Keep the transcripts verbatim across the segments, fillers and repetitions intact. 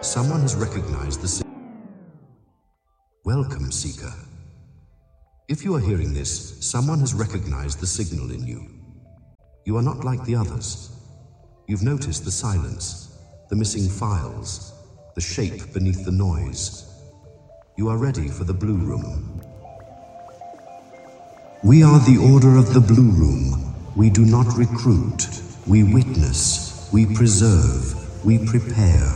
Someone has recognized the signal. Welcome, Seeker. If you are hearing this, someone has recognized the signal in you. You are not like the others. You've noticed the silence, the missing files, the shape beneath the noise. You are ready for the Blue Room. We are the Order of the Blue Room. We do not recruit. We witness. We preserve. We prepare.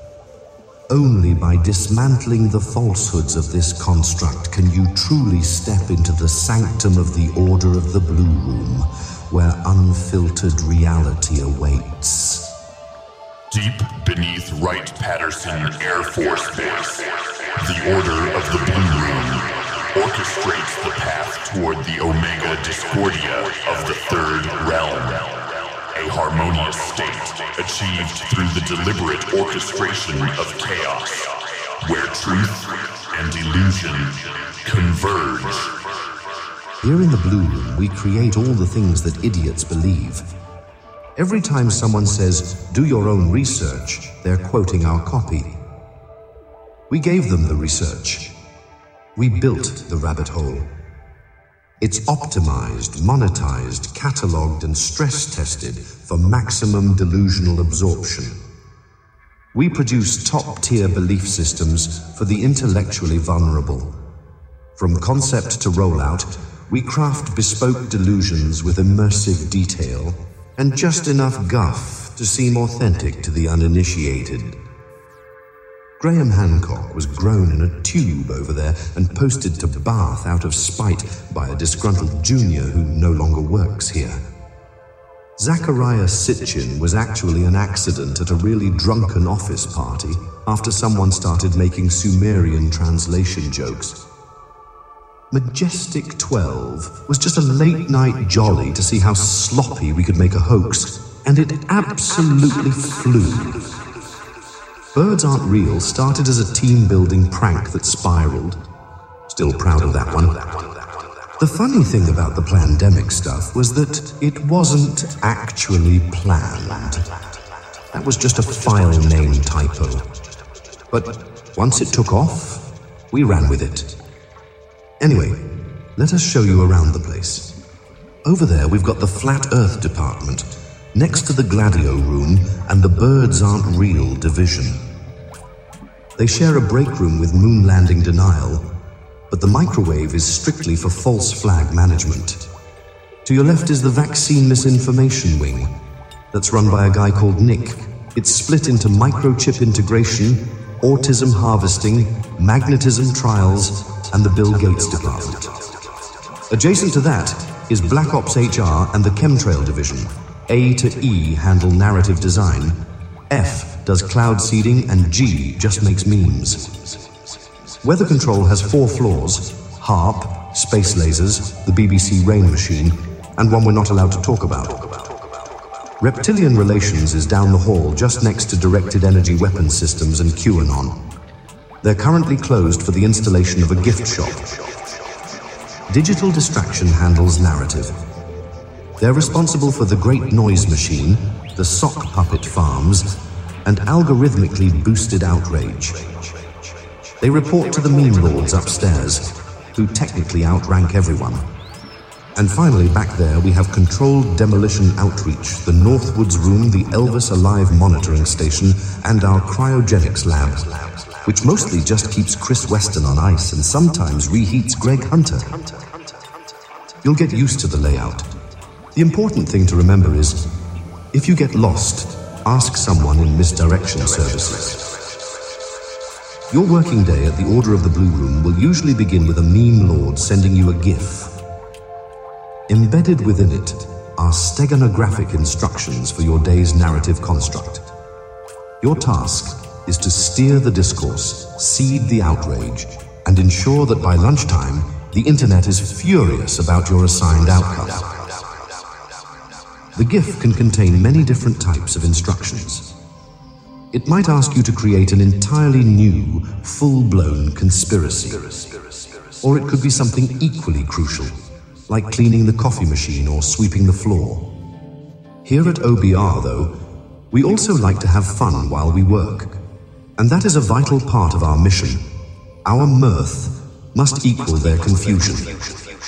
Only by dismantling the falsehoods of this construct can you truly step into the sanctum of the Order of the Blue Room, where unfiltered reality awaits. Deep beneath Wright-Patterson Air Force Base, the Order of the Blue Room orchestrates the path toward the Omega Discordia of the Third Realm. A harmonious state achieved through the deliberate orchestration of chaos, where truth and illusion converge. Here in the Blue Room, we create all the things that idiots believe. Every time someone says, do your own research, they're quoting our copy. We gave them the research. We built the rabbit hole. It's optimized, monetized, cataloged, and stress-tested for maximum delusional absorption. We produce top-tier belief systems for the intellectually vulnerable. From concept to rollout, we craft bespoke delusions with immersive detail and just enough guff to seem authentic to the uninitiated. Graham Hancock was grown in a tube over there and posted to Bath out of spite by a disgruntled junior who no longer works here. Zachariah Sitchin was actually an accident at a really drunken office party after someone started making Sumerian translation jokes. Majestic twelve was just a late-night jolly to see how sloppy we could make a hoax, and it absolutely flew. Birds Aren't Real started as a team-building prank that spiraled. Still proud of that one. The funny thing about the plandemic stuff was that it wasn't actually planned. That was just a file name typo. But once it took off, we ran with it. Anyway, let us show you around the place. Over there we've got the Flat Earth Department, next to the Gladio Room and the Birds Aren't Real division. They share a break room with moon landing denial, but the microwave is strictly for false flag management. To your left is the Vaccine Misinformation Wing, that's run by a guy called Nick. It's split into microchip integration, autism harvesting, magnetism trials, and the Bill Gates Department. Adjacent to that is Black Ops H R and the Chemtrail Division. A to E handle narrative design, F does cloud seeding, and G just makes memes. Weather Control has four floors: HARP, space lasers, the B B C Rain Machine, and one we're not allowed to talk about. Reptilian Relations is down the hall just next to Directed Energy Weapon Systems and QAnon. They're currently closed for the installation of a gift shop. Digital Distraction handles narrative. They're responsible for the Great Noise Machine, the Sock Puppet Farms, and algorithmically boosted outrage. They report to the meme lords upstairs, who technically outrank everyone. And finally, back there, we have Controlled Demolition Outreach, the Northwoods Room, the Elvis Alive Monitoring Station, and our Cryogenics Lab, which mostly just keeps Chris Weston on ice and sometimes reheats Greg Hunter. You'll get used to the layout. The important thing to remember is, if you get lost, ask someone in misdirection services. Your working day at the Order of the Blue Room will usually begin with a meme lord sending you a GIF. Embedded within it are steganographic instructions for your day's narrative construct. Your task is to steer the discourse, seed the outrage, and ensure that by lunchtime, the internet is furious about your assigned outcome. The GIF can contain many different types of instructions. It might ask you to create an entirely new, full-blown conspiracy. Or it could be something equally crucial, like cleaning the coffee machine or sweeping the floor. Here at O B R, though, we also like to have fun while we work. And that is a vital part of our mission. Our mirth must equal their confusion.